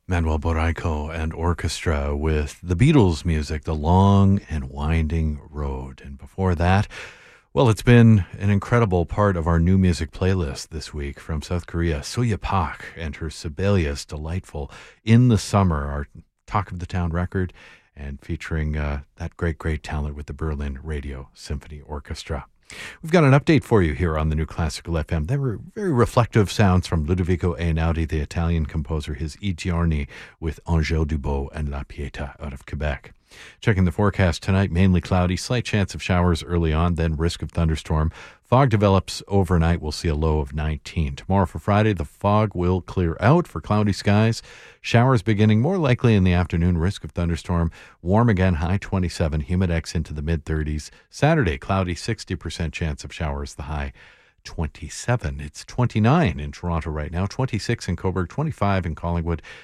Manuel Boraico and orchestra with the Beatles music, The Long and Winding Road. And before that, well, it's been an incredible part of our new music playlist this week from South Korea, Soya Park and her Sibelius, delightful In the Summer, our Talk of the Town record, and featuring that great talent with the Berlin Radio Symphony Orchestra. We've got an update for you here on the New Classical FM. There were very reflective sounds from Ludovico Einaudi, the Italian composer, his I Giorni with Angèle Dubos and La Pietà out of Quebec. Checking the forecast tonight, mainly cloudy, slight chance of showers early on, then risk of thunderstorm. Fog develops overnight. We'll see a low of 19. Tomorrow for Friday, the fog will clear out for cloudy skies. Showers beginning more likely in the afternoon, risk of thunderstorm. Warm again, high 27, humidex into the mid-30s. Saturday, cloudy, 60% chance of showers, the high 27. It's 29 in Toronto right now, 26 in Cobourg, 25 in Collingwood,